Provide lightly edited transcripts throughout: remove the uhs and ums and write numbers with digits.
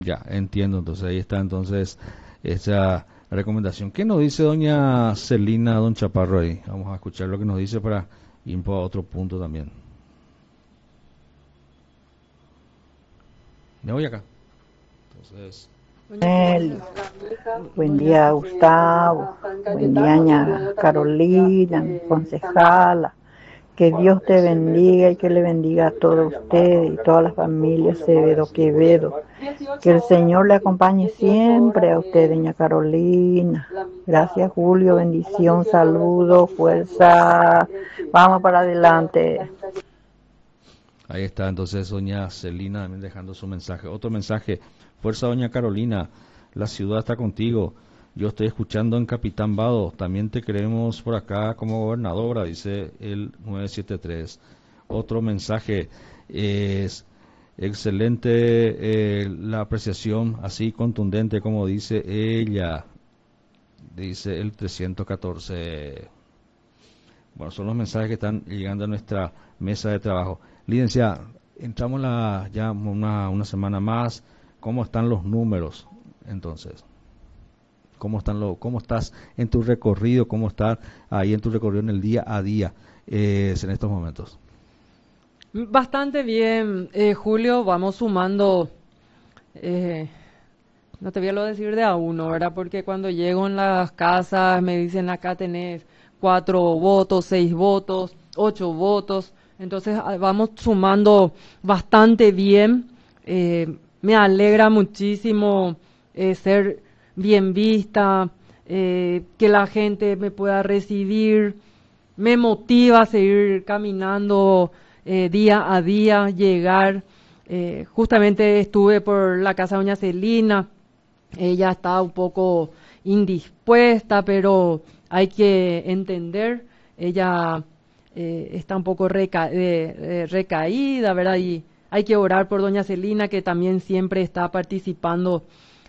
Ya, entiendo. Entonces ahí está entonces esa recomendación. ¿Qué nos dice doña Celina, don Chaparro ahí? Vamos a escuchar lo que nos dice para ir a otro punto también. Me voy acá. Entonces, Doña Nelly. Celina, Buen doña día, Ce- Gustavo. Buen día, ña Carolina, mi concejala. Que Dios te bendiga y que le bendiga a todos ustedes y toda la familia Acevedo Quevedo. Que el Señor le acompañe siempre a usted, ña Carolina. Gracias, Julio. Bendición, saludos, fuerza. Vamos para adelante. ahí está entonces doña Celina también dejando su mensaje. Otro mensaje. Fuerza doña Carolina, la ciudad está contigo. Yo estoy escuchando en Capitán Vado. También te queremos por acá como gobernadora, dice el 973. Otro mensaje es excelente la apreciación, así contundente como dice ella, dice el 314. Bueno, son los mensajes que están llegando a nuestra mesa de trabajo. Licenciada, entramos ya una semana más. ¿Cómo están los números? Entonces, ¿cómo estás en tu recorrido? ¿Cómo estás ahí en tu recorrido en el día a día en estos momentos? Bastante bien, Julio, vamos sumando, eh, no te voy a lo decir de a uno, ¿verdad? Porque cuando llego en las casas me dicen acá tenés 4 votos, 6 votos, 8 votos, entonces vamos sumando bastante bien. Me alegra muchísimo ser bien vista, que la gente me pueda recibir, me motiva a seguir caminando día a día, llegar. Justamente estuve por la casa de doña Celina, ella está un poco indispuesta, pero hay que entender, ella está un poco recaída, ¿verdad? Y hay que orar por doña Celina, que también siempre está participando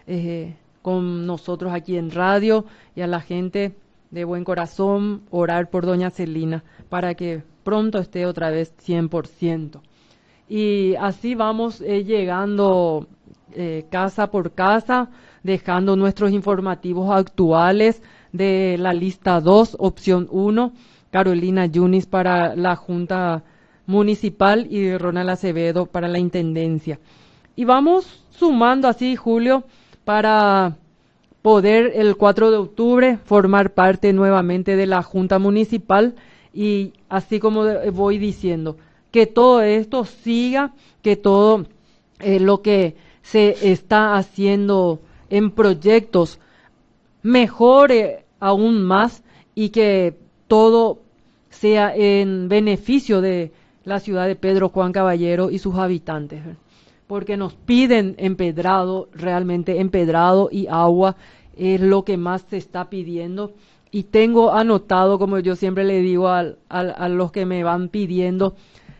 con nosotros aquí en radio, y a la gente de buen corazón, orar por doña Celina para que pronto esté otra vez 100%. Y así vamos llegando casa por casa, dejando nuestros informativos actuales de la lista 2, opción 1, Carolina Yunis para la Junta Municipal y Ronald Acevedo para la Intendencia. Y vamos sumando así, Julio, para poder el 4 de octubre formar parte nuevamente de la Junta Municipal, y así como voy diciendo, que todo esto siga, que todo lo que se está haciendo en proyectos mejore aún más, y que todo sea en beneficio de la ciudad de Pedro Juan Caballero y sus habitantes, porque nos piden empedrado, realmente empedrado, y agua es lo que más se está pidiendo. Y tengo anotado, como yo siempre le digo a los que me van pidiendo,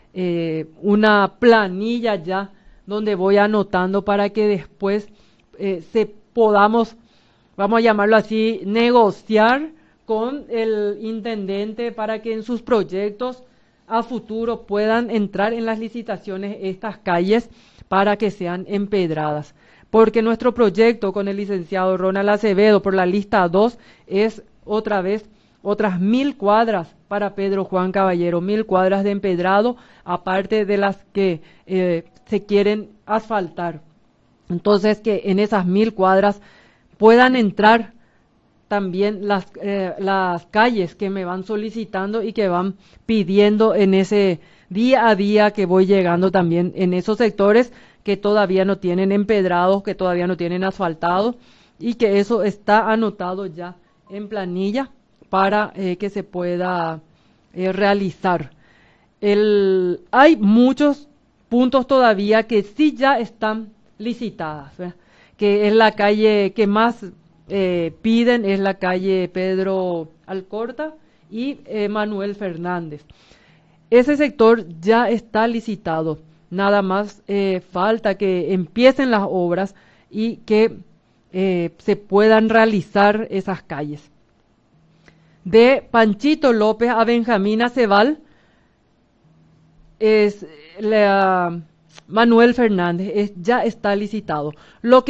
una planilla ya donde voy anotando para que después se podamos, vamos a llamarlo así, negociar con el intendente para que en sus proyectos a futuro puedan entrar en las licitaciones estas calles para que sean empedradas. Porque nuestro proyecto con el licenciado Ronald Acevedo por la lista 2 es otra vez otras 1.000 cuadras para Pedro Juan Caballero, 1.000 cuadras de empedrado, aparte de las que se quieren asfaltar. Entonces, que en esas 1.000 cuadras puedan entrar también las calles que me van solicitando y que van pidiendo en ese día a día que voy llegando también en esos sectores que todavía no tienen empedrados, que todavía no tienen asfaltado, y que eso está anotado ya en planilla para que se pueda realizar. Hay muchos puntos todavía que sí ya están licitadas, ¿verdad? Que es la calle que más piden, es la calle Pedro Alcorta y Manuel Fernández. Ese sector ya está licitado, nada más falta que empiecen las obras y que se puedan realizar esas calles. De Panchito López a Benjamín Aceval es la Manuel Fernández, ya está licitado. Lo que